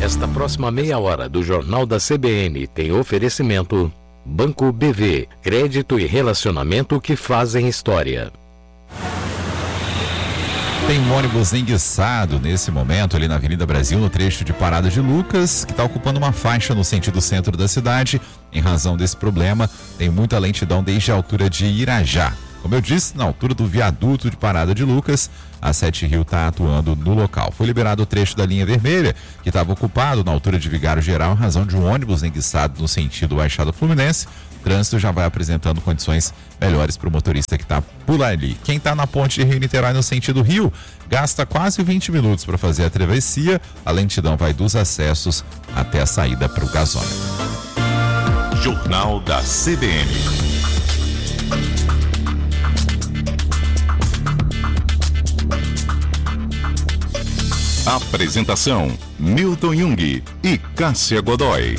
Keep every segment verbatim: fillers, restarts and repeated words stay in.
Esta próxima meia hora do Jornal da C B N tem oferecimento Banco B V, crédito e relacionamento que fazem história. Tem um ônibus enguiçado nesse momento ali na Avenida Brasil, no trecho de Parada de Lucas, que está ocupando uma faixa no sentido centro da cidade. Em razão desse problema, tem muita lentidão desde a altura de Irajá. Como eu disse, na altura do viaduto de Parada de Lucas, a Sete Rio está atuando no local. Foi liberado o trecho da linha vermelha, que estava ocupado na altura de Vigário Geral, em razão de um ônibus enguiçado no sentido Baixada Fluminense. O trânsito já vai apresentando condições melhores para o motorista que está por ali. Quem está na ponte de Rio-Niterói no sentido Rio, gasta quase vinte minutos para fazer a travessia. A lentidão vai dos acessos até a saída para o gasômetro. Jornal da C B N. Apresentação: Milton Jung e Cássia Godoy.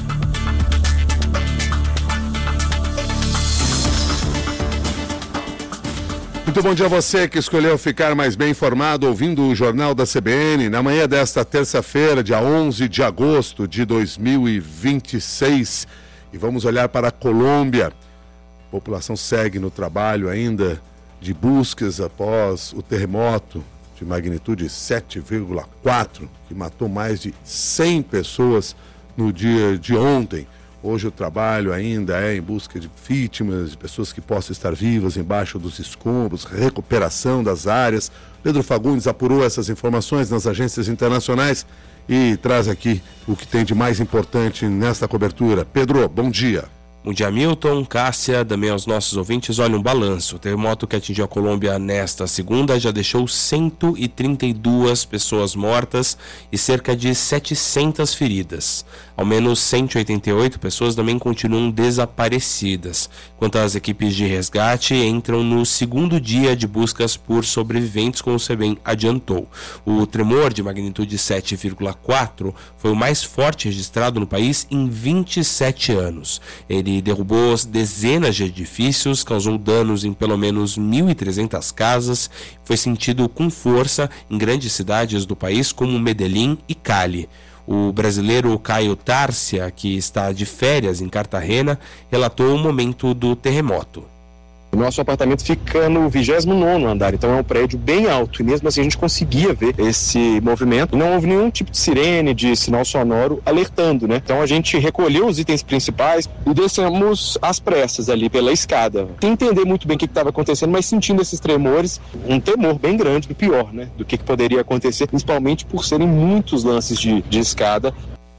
Muito bom dia a você que escolheu ficar mais bem informado ouvindo o Jornal da C B N na manhã desta terça-feira, dia onze de agosto de dois mil e vinte e seis. E vamos olhar para a Colômbia. A população segue no trabalho ainda de buscas após o terremoto de magnitude sete vírgula quatro, que matou mais de cem pessoas no dia de ontem. Hoje o trabalho ainda é em busca de vítimas, de pessoas que possam estar vivas embaixo dos escombros, recuperação das áreas. Pedro Fagundes apurou essas informações nas agências internacionais e traz aqui o que tem de mais importante nesta cobertura. Pedro, bom dia. Bom dia, Milton, Cássia, também aos nossos ouvintes. Olha, um balanço. O terremoto que atingiu a Colômbia nesta segunda já deixou cento e trinta e duas pessoas mortas e cerca de setecentas feridas. Ao menos cento e oitenta e oito pessoas também continuam desaparecidas. Quanto às equipes de resgate, entram no segundo dia de buscas por sobreviventes, como você bem adiantou. O tremor de magnitude sete vírgula quatro foi o mais forte registrado no país em vinte e sete anos. Ele derrubou dezenas de edifícios, causou danos em pelo menos mil e trezentas casas, foi sentido com força em grandes cidades do país como Medellín e Cali. O brasileiro Caio Tárcia, que está de férias em Cartagena, relatou o momento do terremoto. O nosso apartamento fica no vigésimo nono andar, então é um prédio bem alto, e mesmo assim a gente conseguia ver esse movimento. Não houve nenhum tipo de sirene, de sinal sonoro alertando, né? Então a gente recolheu os itens principais e descemos às pressas ali pela escada. Sem entender muito bem o que estava acontecendo, mas sentindo esses tremores, um temor bem grande do pior, né? Do que, que poderia acontecer, principalmente por serem muitos lances de, de escada.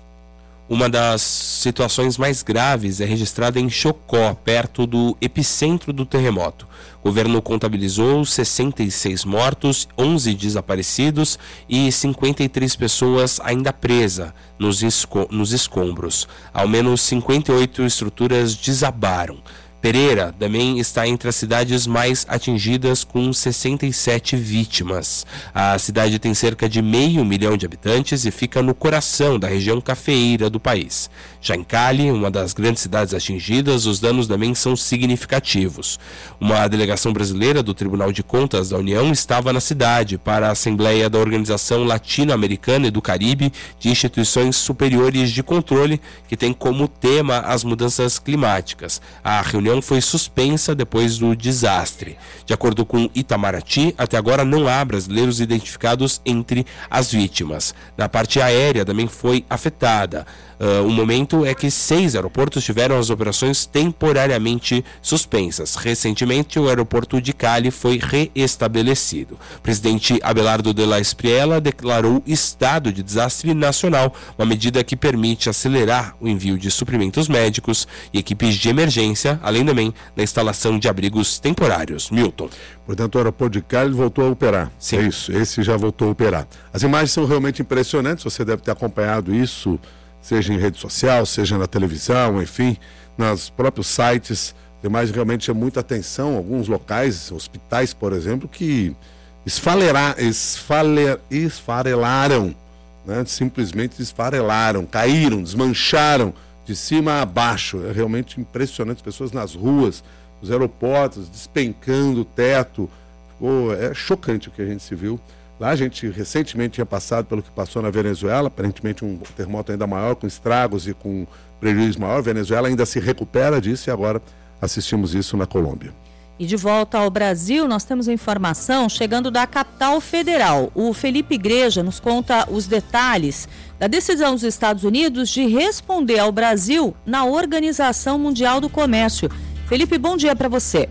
Uma das situações mais graves é registrada em Chocó, perto do epicentro do terremoto. O governo contabilizou sessenta e seis mortos, onze desaparecidos e cinquenta e três pessoas ainda presas nos, esco- nos escombros. Ao menos cinquenta e oito estruturas desabaram. Pereira também está entre as cidades mais atingidas, com sessenta e sete vítimas. A cidade tem cerca de meio milhão de habitantes e fica no coração da região cafeeira do país. Já em Cali, uma das grandes cidades atingidas, os danos também são significativos. Uma delegação brasileira do Tribunal de Contas da União estava na cidade para a Assembleia da Organização Latino-Americana e do Caribe de Instituições Superiores de Controle, que tem como tema as mudanças climáticas. A reunião foi suspensa depois do desastre. De acordo com Itamaraty, até agora não há brasileiros identificados entre as vítimas. Na parte aérea também foi afetada. Uh, o momento é que seis aeroportos tiveram as operações temporariamente suspensas. Recentemente, o aeroporto de Cali foi reestabelecido. O presidente Abelardo de la Espriella declarou estado de desastre nacional, uma medida que permite acelerar o envio de suprimentos médicos e equipes de emergência, além também da instalação de abrigos temporários. Milton. Portanto, o aeroporto de Cali voltou a operar. Sim. É isso, esse já voltou a operar. As imagens são realmente impressionantes, você deve ter acompanhado isso, seja em rede social, seja na televisão, enfim, nos próprios sites. A imagem realmente chama muita atenção. Alguns locais, hospitais, por exemplo, que esfalera, esfale, esfarelaram, né? Simplesmente esfarelaram, caíram, desmancharam de cima a baixo. É realmente impressionante, as pessoas nas ruas, os aeroportos despencando o teto. Oh, é chocante o que a gente se viu Lá a gente recentemente tinha passado pelo que passou na Venezuela, aparentemente um terremoto ainda maior, com estragos e com prejuízo maior. A Venezuela ainda se recupera disso e agora assistimos isso na Colômbia. E de volta ao Brasil, nós temos informação chegando da capital federal. O Felipe Igreja nos conta os detalhes da decisão dos Estados Unidos de responder ao Brasil na Organização Mundial do Comércio. Felipe, bom dia para você.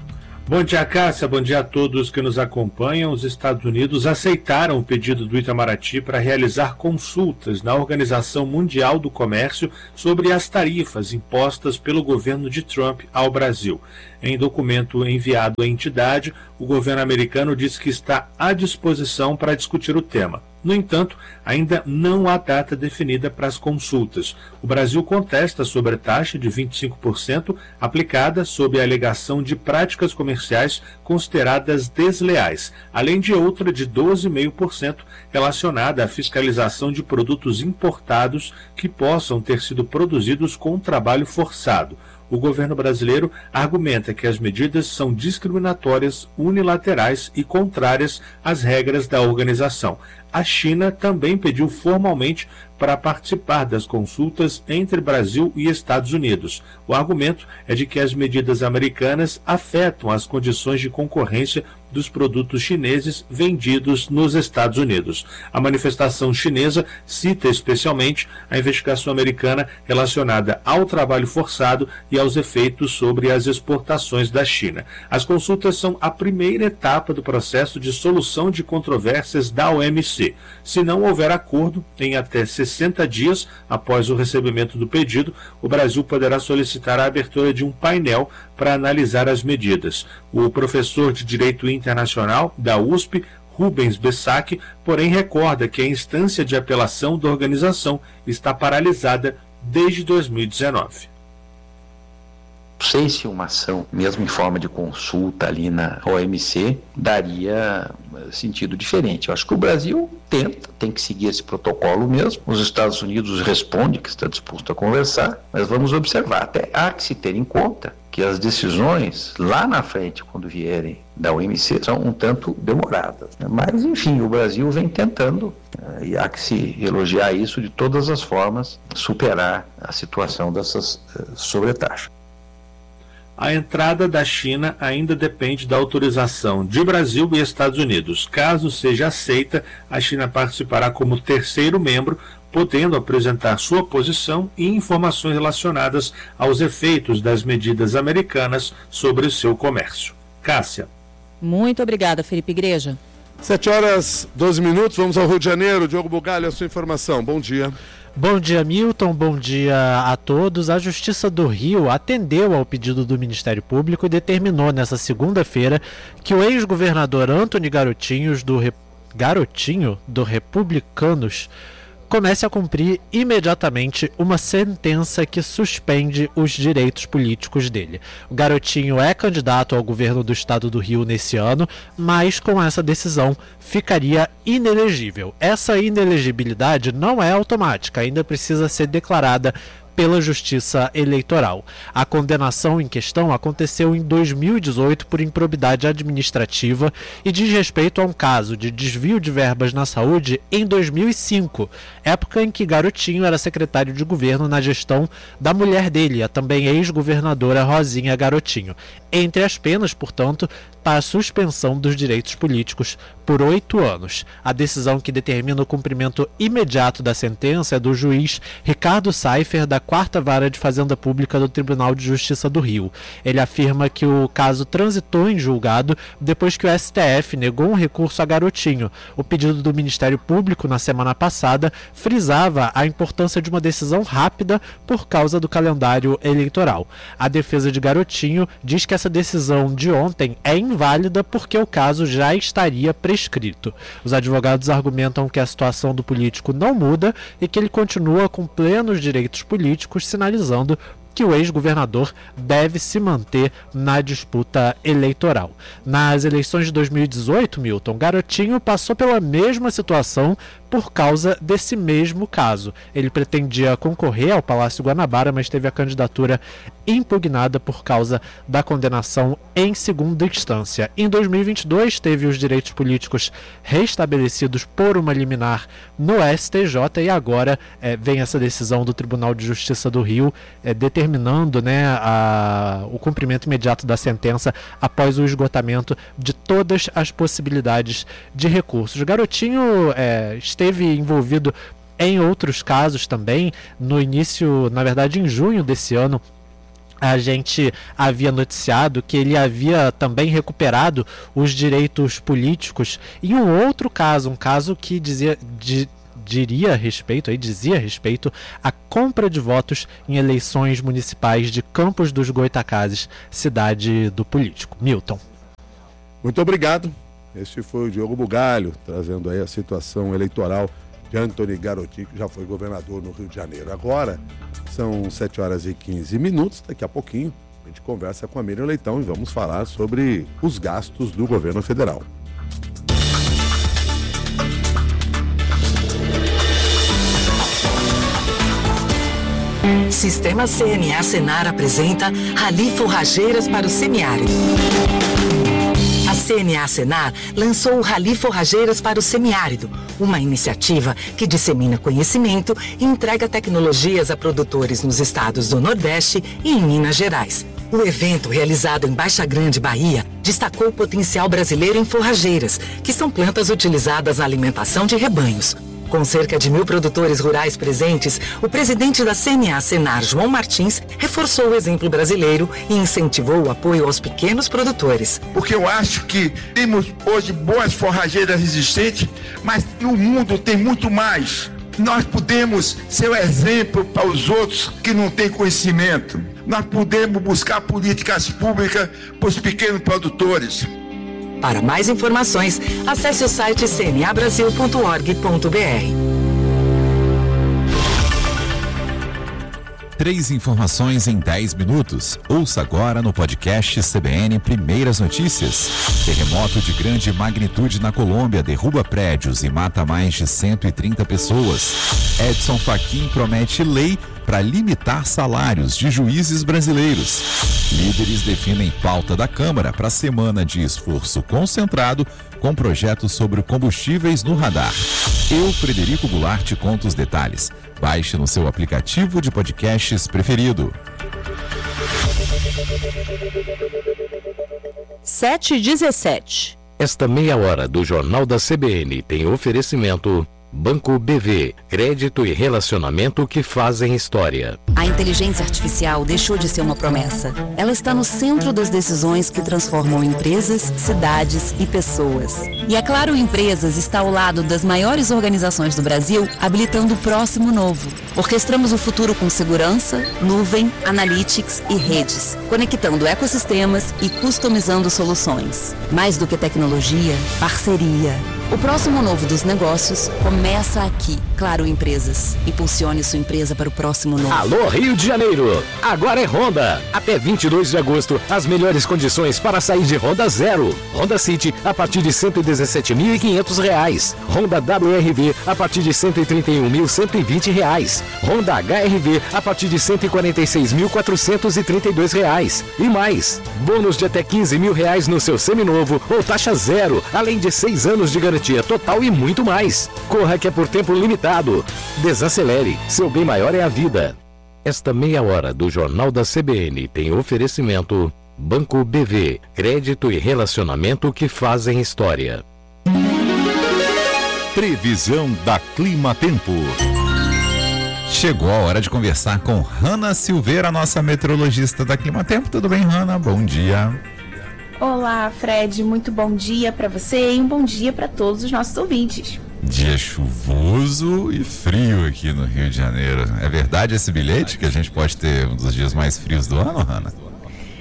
Bom dia, Cássia. Bom dia a todos que nos acompanham. Os Estados Unidos aceitaram o pedido do Itamaraty para realizar consultas na Organização Mundial do Comércio sobre as tarifas impostas pelo governo de Trump ao Brasil. Em documento enviado à entidade, o governo americano diz que está à disposição para discutir o tema. No entanto, ainda não há data definida para as consultas. O Brasil contesta a sobretaxa de vinte e cinco por cento aplicada sob a alegação de práticas comerciais consideradas desleais, além de outra de doze vírgula cinco por cento relacionada à fiscalização de produtos importados que possam ter sido produzidos com trabalho forçado. O governo brasileiro argumenta que as medidas são discriminatórias, unilaterais e contrárias às regras da organização. A China também pediu formalmente para participar das consultas entre Brasil e Estados Unidos. O argumento é de que as medidas americanas afetam as condições de concorrência dos produtos chineses vendidos nos Estados Unidos. A manifestação chinesa cita especialmente a investigação americana relacionada ao trabalho forçado e aos efeitos sobre as exportações da China. As consultas são a primeira etapa do processo de solução de controvérsias da O M C. Se não houver acordo, em até sessenta dias após o recebimento do pedido, o Brasil poderá solicitar a abertura de um painel para analisar as medidas. O professor de Direito Internacional da U S P, Rubens Bessac, porém recorda que a instância de apelação da organização está paralisada desde dois mil e dezenove. Não sei se uma ação, mesmo em forma de consulta ali na O M C, daria sentido diferente. Eu acho que o Brasil tenta, tem que seguir esse protocolo mesmo. Os Estados Unidos respondem que está disposto a conversar, mas vamos observar. Até há que se ter em conta que as decisões lá na frente, quando vierem da O M C, são um tanto demoradas, né? Mas, enfim, o Brasil vem tentando, uh, e há que se elogiar isso de todas as formas, superar a situação dessas uh, sobretaxas. A entrada da China ainda depende da autorização de Brasil e Estados Unidos. Caso seja aceita, a China participará como terceiro membro, podendo apresentar sua posição e informações relacionadas aos efeitos das medidas americanas sobre o seu comércio. Cássia. Muito obrigada, Felipe Igreja. sete horas, doze minutos, vamos ao Rio de Janeiro. Diogo Bugalho, a sua informação. Bom dia. Bom dia, Milton. Bom dia a todos. A Justiça do Rio atendeu ao pedido do Ministério Público e determinou nesta segunda-feira que o ex-governador Antony Garotinhos do Re... Garotinho do Republicanos comece a cumprir imediatamente uma sentença que suspende os direitos políticos dele. O Garotinho é candidato ao governo do estado do Rio nesse ano, mas com essa decisão ficaria inelegível. Essa inelegibilidade não é automática, ainda precisa ser declarada pela Justiça Eleitoral. A condenação em questão aconteceu em dois mil e dezoito por improbidade administrativa e diz respeito a um caso de desvio de verbas na saúde em dois mil e cinco, época em que Garotinho era secretário de governo na gestão da mulher dele, a também ex-governadora Rosinha Garotinho. Entre as penas, portanto, está a suspensão dos direitos políticos por oito anos. A decisão que determina o cumprimento imediato da sentença é do juiz Ricardo Seifer, da quarta Vara de Fazenda Pública do Tribunal de Justiça do Rio. Ele afirma que o caso transitou em julgado depois que o S T F negou um recurso a Garotinho. O pedido do Ministério Público na semana passada frisava a importância de uma decisão rápida por causa do calendário eleitoral. A defesa de Garotinho diz que essa decisão de ontem é inválida porque o caso já estaria prescrito. Os advogados argumentam que a situação do político não muda e que ele continua com plenos direitos políticos, sinalizando que o ex-governador deve se manter na disputa eleitoral. Nas eleições de dois mil e dezoito, Milton, Garotinho passou pela mesma situação por causa desse mesmo caso. Ele pretendia concorrer ao Palácio Guanabara, mas teve a candidatura impugnada por causa da condenação em segunda instância. Em dois mil e vinte e dois, teve os direitos políticos restabelecidos por uma liminar no S T J e agora é, vem essa decisão do Tribunal de Justiça do Rio é, determinando, né, a, o cumprimento imediato da sentença após o esgotamento de todas as possibilidades de recursos. O Garotinho é, esteve envolvido em outros casos também. No início, na verdade em junho desse ano, a gente havia noticiado que ele havia também recuperado os direitos políticos em um outro caso, um caso que dizia, de, diria respeito, aí dizia respeito à compra de votos em eleições municipais de Campos dos Goytacazes, cidade do político. Milton. Muito obrigado. Este foi o Diogo Bugalho, trazendo aí a situação eleitoral de Antony Garotinho, que já foi governador no Rio de Janeiro. Agora são sete horas e quinze minutos, daqui a pouquinho a gente conversa com a Miriam Leitão e vamos falar sobre os gastos do governo federal. Sistema C N A Senar apresenta Rally Forrageiras para o Semiárido. A C N A Senar lançou o Rally Forrageiras para o Semiárido, uma iniciativa que dissemina conhecimento e entrega tecnologias a produtores nos estados do Nordeste e em Minas Gerais. O evento, realizado em Baixa Grande, Bahia, destacou o potencial brasileiro em forrageiras, que são plantas utilizadas na alimentação de rebanhos. Com cerca de mil produtores rurais presentes, o presidente da C N A Senar, João Martins, reforçou o exemplo brasileiro e incentivou o apoio aos pequenos produtores. Porque eu acho que temos hoje boas forrageiras existentes, mas o mundo tem muito mais. Nós podemos ser o exemplo para os outros que não têm conhecimento. Nós podemos buscar políticas públicas para os pequenos produtores. Para mais informações, acesse o site c n a brasil ponto org ponto b r. Três informações em dez minutos. Ouça agora no podcast C B N Primeiras Notícias. Terremoto de grande magnitude na Colômbia derruba prédios e mata mais de cento e trinta pessoas. Edson Fachin promete lei para limitar salários de juízes brasileiros. Líderes definem pauta da Câmara para a semana de esforço concentrado com projetos sobre combustíveis no radar. Eu, Frederico Goulart, te conto os detalhes. Baixe no seu aplicativo de podcasts preferido. sete e dezessete. Esta meia hora do Jornal da C B N tem oferecimento Banco B V, crédito e relacionamento que fazem história. A inteligência artificial deixou de ser uma promessa. Ela está no centro das decisões que transformam empresas, cidades e pessoas. E a Claro Empresas está ao lado das maiores organizações do Brasil, habilitando o próximo novo. Orquestramos o futuro com segurança, nuvem, analytics e redes, conectando ecossistemas e customizando soluções. Mais do que tecnologia, parceria. O próximo novo dos negócios começa aqui. Claro Empresas. Impulsione sua empresa para o próximo novo. Alô, Rio de Janeiro. Agora é Honda. Até vinte e dois de agosto, as melhores condições para sair de Honda zero. Honda City a partir de cento e dezessete mil e quinhentos reais. Honda W R V a partir de cento e trinta e um mil cento e vinte reais. Honda H R V a partir de cento e quarenta e seis mil quatrocentos e trinta e dois reais. E mais, bônus de até quinze mil reais no seu seminovo ou taxa zero, além de seis anos de garantia total e muito mais. Corra que é por tempo limitado. Desacelere, seu bem maior é a vida. Esta meia hora do Jornal da C B N tem oferecimento Banco B V, crédito e relacionamento que fazem história. Previsão da Clima Tempo. Chegou a hora de conversar com Hanna Silveira, nossa meteorologista da Clima Tempo. Tudo bem, Hanna? Bom dia. Olá, Fred, muito bom dia para você e um bom dia para todos os nossos ouvintes. Dia chuvoso e frio aqui no Rio de Janeiro. É verdade esse bilhete que a gente pode ter um dos dias mais frios do ano, Hanna?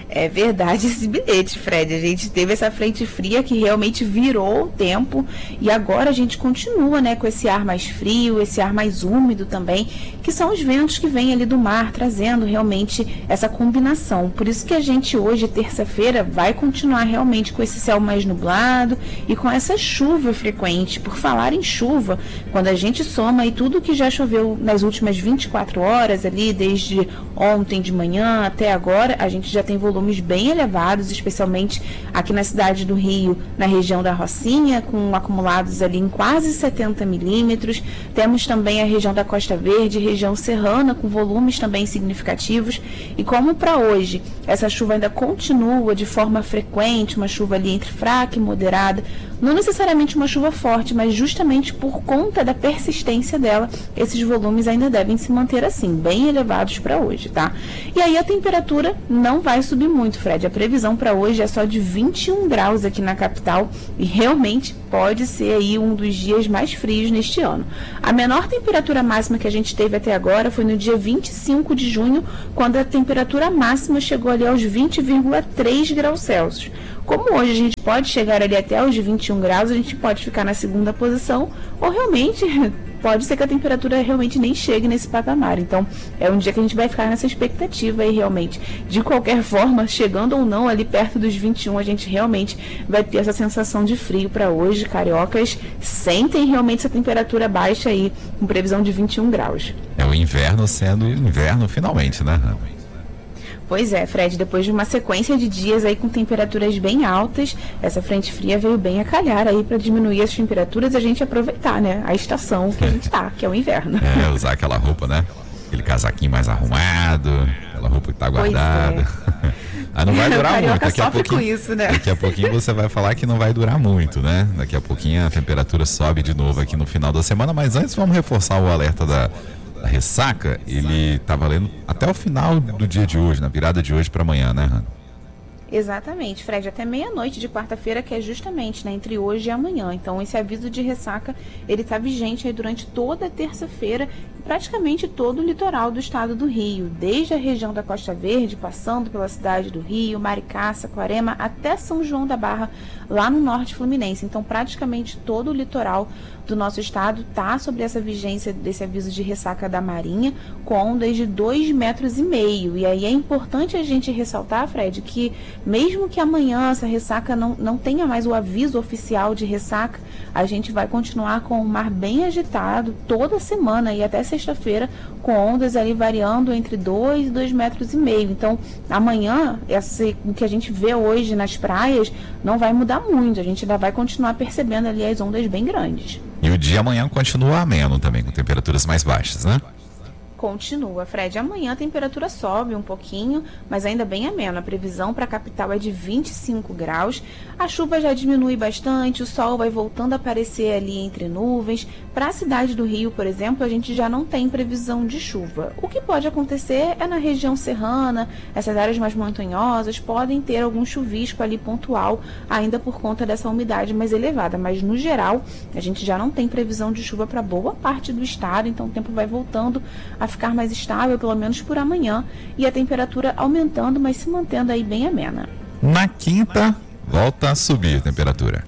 É verdade esse bilhete, Fred. A gente teve essa frente fria que realmente virou o tempo e agora a gente continua, né, com esse ar mais frio, esse ar mais úmido também, que são os ventos que vêm ali do mar, trazendo realmente essa combinação. Por isso que a gente hoje, terça-feira, vai continuar realmente com esse céu mais nublado e com essa chuva frequente. Por falar em chuva, quando a gente soma aí tudo que já choveu nas últimas vinte e quatro horas ali, desde ontem de manhã até agora, a gente já tem volumes bem elevados, especialmente aqui na cidade do Rio, na região da Rocinha, com acumulados ali em quase setenta milímetros. Temos também a região da Costa Verde, região serrana, com volumes também significativos. E como para hoje essa chuva ainda continua de forma frequente, uma chuva ali entre fraca e moderada, não necessariamente uma chuva forte, mas justamente por conta da persistência dela, esses volumes ainda devem se manter assim, bem elevados para hoje, tá? E aí a temperatura não vai subir muito, Fred. A previsão para hoje é só de vinte e um graus aqui na capital e realmente pode ser aí um dos dias mais frios neste ano. A menor temperatura máxima que a gente teve até agora foi no dia vinte e cinco de junho, quando a temperatura máxima chegou ali aos vinte vírgula três graus Celsius. Como hoje a gente pode chegar ali até os vinte e um graus, a gente pode ficar na segunda posição, ou realmente pode ser que a temperatura realmente nem chegue nesse patamar. Então, é um dia que a gente vai ficar nessa expectativa aí realmente. De qualquer forma, chegando ou não ali perto dos vinte e um, a gente realmente vai ter essa sensação de frio para hoje. Cariocas sentem realmente essa temperatura baixa aí, com previsão de vinte e um graus. É o inverno sendo inverno finalmente, né? Pois é, Fred, depois de uma sequência de dias aí com temperaturas bem altas, essa frente fria veio bem a calhar aí para diminuir as temperaturas e a gente aproveitar, né, a estação que a gente tá, que é o inverno. É, usar aquela roupa, né? Aquele casaquinho mais arrumado, aquela roupa que tá guardada. É. Ah, não vai durar muito. Daqui a pouquinho, isso, né? Daqui a pouquinho você vai falar que não vai durar muito, né? Daqui a pouquinho a temperatura sobe de novo aqui no final da semana, mas antes vamos reforçar o alerta da A ressaca, ele tá valendo até o final do dia de hoje, na virada de hoje para amanhã, né, Hanna? Exatamente, Fred, até meia-noite de quarta-feira, que é justamente, né, entre hoje e amanhã. Então, esse aviso de ressaca, ele tá vigente aí durante toda a terça-feira, praticamente todo o litoral do estado do Rio, desde a região da Costa Verde, passando pela cidade do Rio, Maricá, Saquarema, até São João da Barra, lá no norte fluminense. Então, praticamente todo o litoral do nosso estado está sob essa vigência desse aviso de ressaca da Marinha, com ondas de dois metros e meio. E aí é importante a gente ressaltar, Fred, que mesmo que amanhã essa ressaca não, não tenha mais o aviso oficial de ressaca, a gente vai continuar com o mar bem agitado toda semana e até sexta-feira, com ondas ali variando entre dois e dois metros e meio. Então, amanhã, esse, o que a gente vê hoje nas praias não vai mudar muito, a gente ainda vai continuar percebendo ali as ondas bem grandes. E o dia amanhã continua ameno também, com temperaturas mais baixas, né? Continua, Fred. Amanhã a temperatura sobe um pouquinho, mas ainda bem ameno. A previsão para a capital é de vinte e cinco graus. A chuva já diminui bastante, o sol vai voltando a aparecer ali entre nuvens. Para a cidade do Rio, por exemplo, a gente já não tem previsão de chuva. O que pode acontecer é na região serrana, essas áreas mais montanhosas podem ter algum chuvisco ali pontual, ainda por conta dessa umidade mais elevada. Mas, no geral, a gente já não tem previsão de chuva para boa parte do estado, então o tempo vai voltando a ficar mais estável, pelo menos por amanhã, e a temperatura aumentando, mas se mantendo aí bem amena. Na quinta, volta a subir a temperatura.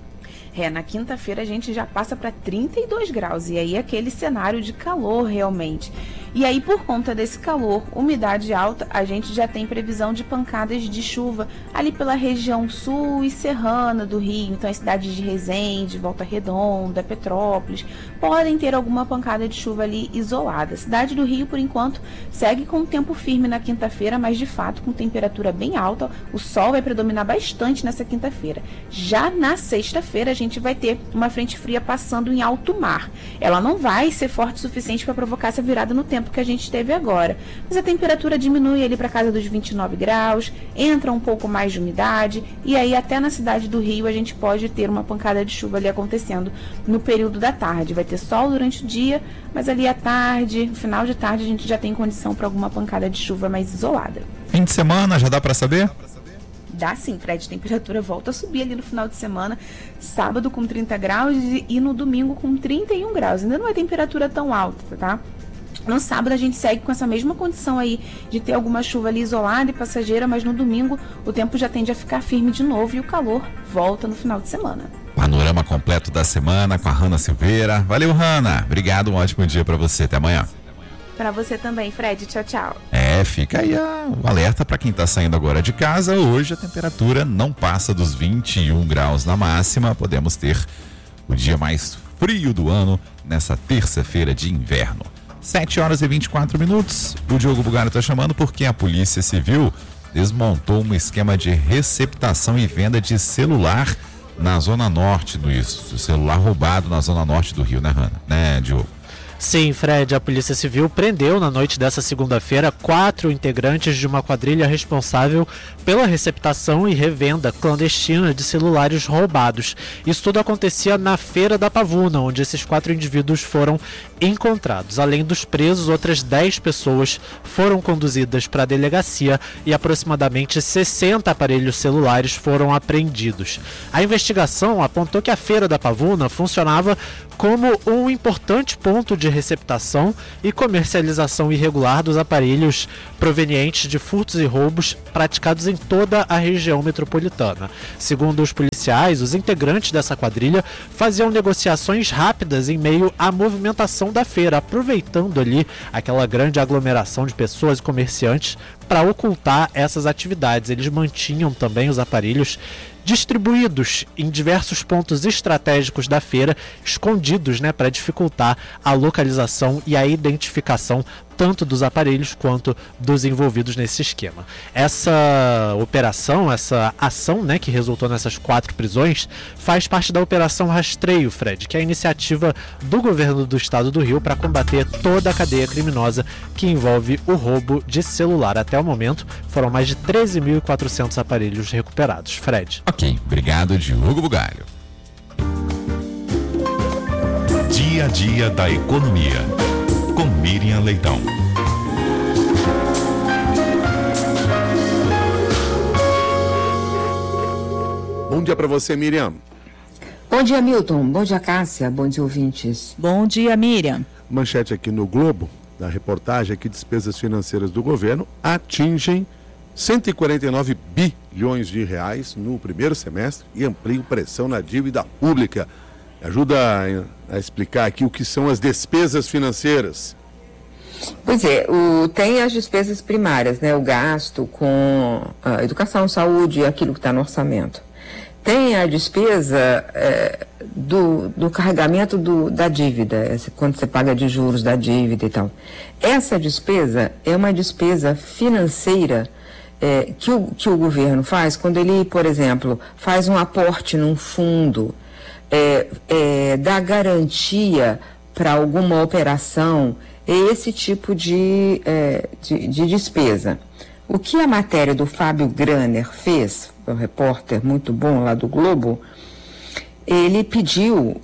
É, na quinta-feira a gente já passa para trinta e dois graus, e aí aquele cenário de calor realmente. E aí, por conta desse calor, umidade alta, a gente já tem previsão de pancadas de chuva ali pela região sul e serrana do Rio. Então, as cidades de Resende, Volta Redonda, Petrópolis, podem ter alguma pancada de chuva ali isolada. A cidade do Rio, por enquanto, segue com tempo firme na quinta-feira, mas de fato com temperatura bem alta. O sol vai predominar bastante nessa quinta-feira. Já na sexta-feira, a gente vai ter uma frente fria passando em alto mar. Ela não vai ser forte o suficiente para provocar essa virada no tempo que a gente teve agora, mas a temperatura diminui ali para casa dos vinte e nove graus, entra um pouco mais de umidade, e aí até na cidade do Rio a gente pode ter uma pancada de chuva ali acontecendo no período da tarde. Vai ter sol durante o dia, mas ali à tarde, no final de tarde, a gente já tem condição para alguma pancada de chuva mais isolada. Fim de semana, já dá para saber? Dá sim, Fred. A temperatura volta a subir ali no final de semana, sábado com trinta graus e no domingo com trinta e um graus. Ainda não é temperatura tão alta, tá? No sábado a gente segue com essa mesma condição aí de ter alguma chuva ali isolada e passageira, mas no domingo o tempo já tende a ficar firme de novo e o calor volta no final de semana. Panorama completo da semana com a Hanna Silveira. Valeu, Hanna. Obrigado, um ótimo dia para você. Até amanhã. Para você também, Fred. Tchau, tchau. É, fica aí o alerta para quem está saindo agora de casa. Hoje a temperatura não passa dos vinte e um graus na máxima. Podemos ter o dia mais frio do ano nessa terça-feira de inverno. sete horas e vinte e quatro minutos. O Diogo Bugalho está chamando porque a Polícia Civil desmontou um esquema de receptação e venda de celular na Zona Norte do isso. Celular roubado na Zona Norte do Rio, né, Hanna? Né, Diogo? Sim, Fred, a Polícia Civil prendeu na noite dessa segunda-feira quatro integrantes de uma quadrilha responsável pela receptação e revenda clandestina de celulares roubados. Isso tudo acontecia na Feira da Pavuna, onde esses quatro indivíduos foram encontrados. Além dos presos, outras dez pessoas foram conduzidas para a delegacia e aproximadamente sessenta aparelhos celulares foram apreendidos. A investigação apontou que a Feira da Pavuna funcionava como um importante ponto de receptação e comercialização irregular dos aparelhos provenientes de furtos e roubos praticados em toda a região metropolitana. Segundo os policiais, os integrantes dessa quadrilha faziam negociações rápidas em meio à movimentação da feira, aproveitando ali aquela grande aglomeração de pessoas e comerciantes para ocultar essas atividades. Eles mantinham também os aparelhos distribuídos em diversos pontos estratégicos da feira, escondidos, né, para dificultar a localização e a identificação tanto dos aparelhos quanto dos envolvidos nesse esquema. Essa operação, essa ação, né, que resultou nessas quatro prisões, faz parte da Operação Rastreio, Fred, que é a iniciativa do governo do estado do Rio para combater toda a cadeia criminosa que envolve o roubo de celular. Até o momento, foram mais de treze mil e quatrocentos aparelhos recuperados. Fred. Ok, obrigado, Diogo Bugalho. Dia a dia da economia, com Miriam Leitão. Bom dia para você, Miriam. Bom dia, Milton. Bom dia, Cássia. Bom dia, ouvintes. Bom dia, Miriam. Manchete aqui no Globo, da reportagem aqui, despesas financeiras do governo atingem cento e quarenta e nove bilhões de reais no primeiro semestre e ampliam pressão na dívida pública. Ajuda a, a explicar aqui o que são as despesas financeiras. Pois é, o, tem as despesas primárias, né? O gasto com a educação, saúde e aquilo que está no orçamento. Tem a despesa é, do, do carregamento do, da dívida, quando você paga de juros da dívida e tal. Essa despesa é uma despesa financeira é, que, o, que o governo faz quando ele, por exemplo, faz um aporte num fundo, É, é, dá garantia para alguma operação, é esse tipo de, é, de, de despesa. O que a matéria do Fábio Graner fez, um repórter muito bom lá do Globo, ele pediu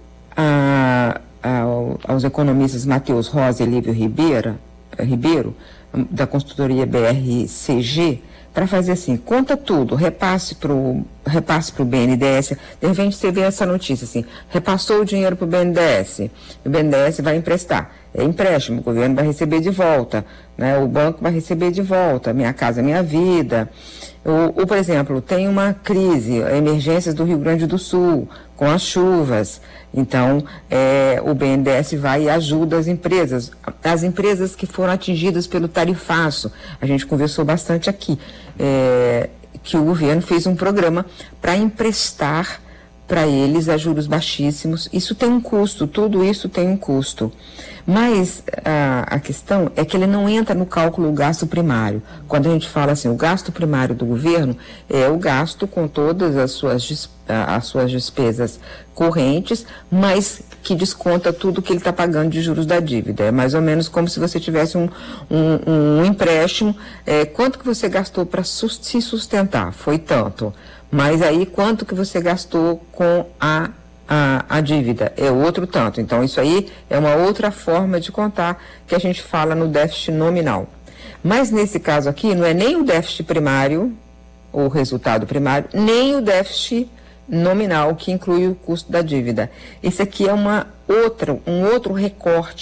a, a, aos economistas Matheus Rosa e Lívio Ribeiro, Ribeiro da consultoria B R C G, para fazer assim, conta tudo, repasse para o repasse pro B N D E S, de repente você vê essa notícia assim, repassou o dinheiro para o B N D E S, o B N D E S vai emprestar, é empréstimo, o governo vai receber de volta, né? O banco vai receber de volta, Minha Casa Minha Vida, ou, ou por exemplo, tem uma crise, emergências do Rio Grande do Sul, com as chuvas, então é, o B N D E S vai e ajuda as empresas, as empresas que foram atingidas pelo tarifaço, a gente conversou bastante aqui, é, que o governo fez um programa para emprestar para eles a juros baixíssimos. Isso tem um custo, tudo isso tem um custo. Mas a, a questão é que ele não entra no cálculo do gasto primário. Quando a gente fala assim, o gasto primário do governo é o gasto com todas as suas, as suas despesas correntes, mas que desconta tudo que ele está pagando de juros da dívida. É mais ou menos como se você tivesse um, um, um empréstimo. É, quanto que você gastou para sus, se sustentar? Foi tanto. Mas aí quanto que você gastou com a A, a dívida, é outro tanto. Então isso aí é uma outra forma de contar que a gente fala no déficit nominal. Mas nesse caso aqui não é nem o déficit primário, o resultado primário, nem o déficit nominal que inclui o custo da dívida. Esse aqui é uma outra, um outro recorte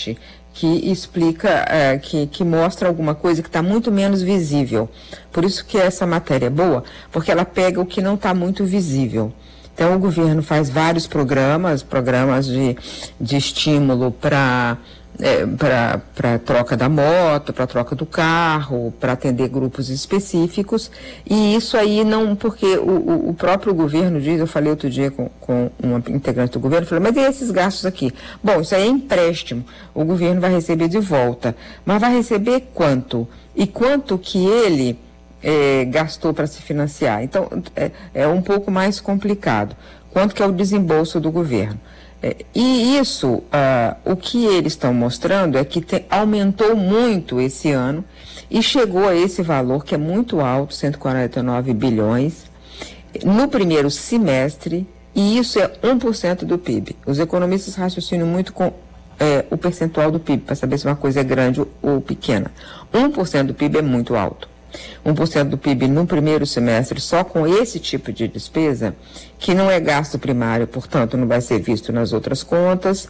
que explica, é, que, que mostra alguma coisa que está muito menos visível. Por isso que essa matéria é boa, porque ela pega o que não está muito visível. Então, o governo faz vários programas, programas de, de estímulo para é, para troca da moto, para troca do carro, para atender grupos específicos, e isso aí não, porque o, o próprio governo diz, eu falei outro dia com, com uma integrante do governo, falei, mas e esses gastos aqui? Bom, isso aí é empréstimo, o governo vai receber de volta, mas vai receber quanto? E quanto que ele é, gastou para se financiar? Então, é, é um pouco mais complicado. Quanto que é o desembolso do governo? É, e isso, uh, o que eles estão mostrando é que te, aumentou muito esse ano e chegou a esse valor que é muito alto, cento e quarenta e nove bilhões, no primeiro semestre, e isso é um por cento do P I B. Os economistas raciocinam muito com é, o percentual do P I B, para saber se uma coisa é grande ou, ou pequena. um por cento do P I B é muito alto. um por cento do P I B no primeiro semestre, só com esse tipo de despesa, que não é gasto primário, portanto, não vai ser visto nas outras contas,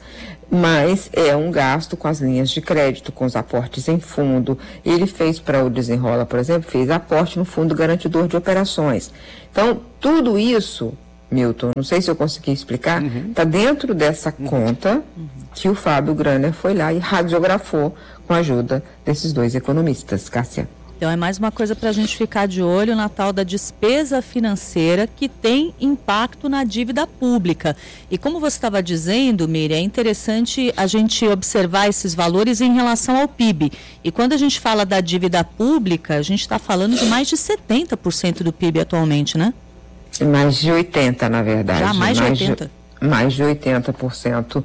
mas é um gasto com as linhas de crédito, com os aportes em fundo. Ele fez para o Desenrola, por exemplo, fez aporte no Fundo Garantidor de Operações. Então, tudo isso, Milton, não sei se eu consegui explicar, está uhum. dentro dessa uhum. conta uhum. que o Fábio Graner foi lá e radiografou com a ajuda desses dois economistas. Cássia. Então é mais uma coisa para a gente ficar de olho na tal da despesa financeira que tem impacto na dívida pública. E como você estava dizendo, Miriam, é interessante a gente observar esses valores em relação ao P I B. E quando a gente fala da dívida pública, a gente está falando de mais de setenta por cento do P I B atualmente, né? Mais de oitenta por cento, na verdade. Já mais de mais oitenta por cento? De, mais de oitenta por cento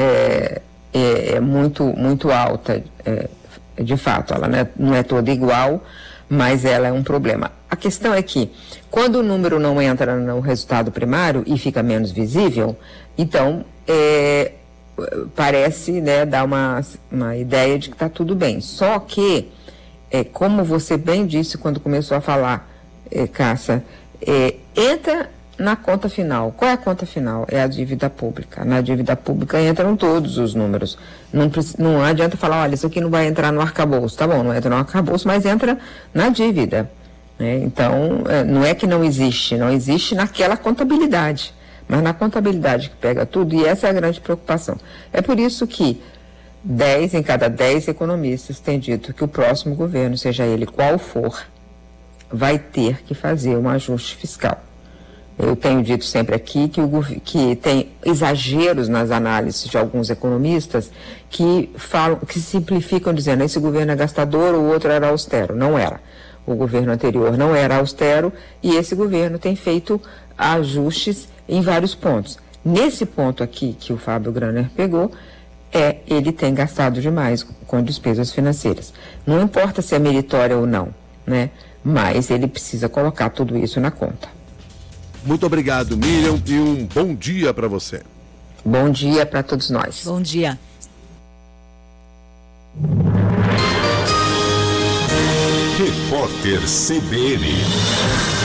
é, é, é muito, muito alta. É, de fato, ela não é, não é toda igual, mas ela é um problema. A questão é que, quando o número não entra no resultado primário e fica menos visível, então, é, parece, né, dar uma, uma ideia de que está tudo bem. Só que, é, como você bem disse quando começou a falar, é, Cássia, é, entra na conta final. Qual é a conta final? É a dívida pública. Na dívida pública entram todos os números. Não, não adianta falar, olha, isso aqui não vai entrar no arcabouço. Tá bom, não entra no arcabouço, mas entra na dívida. Né? Então, não é que não existe, não existe naquela contabilidade, mas na contabilidade que pega tudo, e essa é a grande preocupação. É por isso que dez em cada dez economistas têm dito que o próximo governo, seja ele qual for, vai ter que fazer um ajuste fiscal. Eu tenho dito sempre aqui que, o, que tem exageros nas análises de alguns economistas que falam, que simplificam dizendo esse governo é gastador, o outro era austero. Não era. O governo anterior não era austero e esse governo tem feito ajustes em vários pontos. Nesse ponto aqui que o Fábio Graner pegou, é ele tem gastado demais com despesas financeiras. Não importa se é meritória ou não, né? Mas ele precisa colocar tudo isso na conta. Muito obrigado, Miriam, e um bom dia para você. Bom dia para todos nós. Bom dia. Repórter C B N.